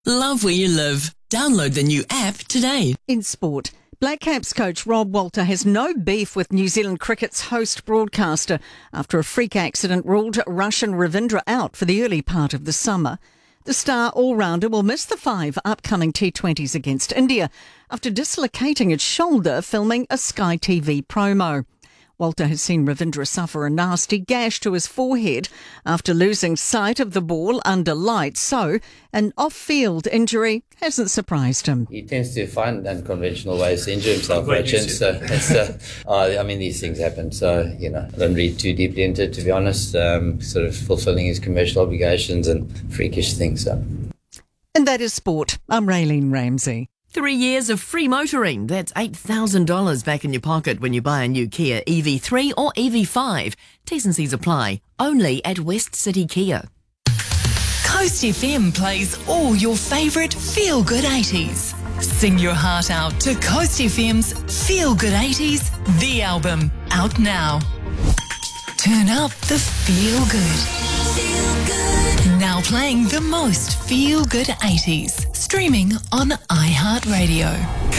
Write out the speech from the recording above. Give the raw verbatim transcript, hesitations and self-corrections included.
Love where you live. Download the new app today. In sport, Black Caps coach Rob Walter has no beef with New Zealand cricket's host broadcaster after a freak accident ruled Russian Ravindra out for the early part of the summer. The star all-rounder will miss the five upcoming T twenties against India after dislocating its shoulder filming a Sky T V promo. Walter has seen Ravindra suffer a nasty gash to his forehead after losing sight of the ball under lights, so an off-field injury hasn't surprised him. He tends to find unconventional ways to injure himself, Richard. So, it's, uh, uh, I mean, these things happen. So, you know, I don't read too deeply into it, to be honest. Um, sort of fulfilling his commercial obligations and freakish things. So. And that is sport. I'm Raylene Ramsey. Three years of free motoring. That's eight thousand dollars back in your pocket when you buy a new Kia E V three or E V five. T's and C's apply. Only at West City Kia. Coast F M plays all your favourite feel-good eighties. Sing your heart out to Coast F M's Feel Good eighties, the album, out now. Turn up the feel good. Feel good. Now playing the most feel good eighties. Streaming on iHeartRadio.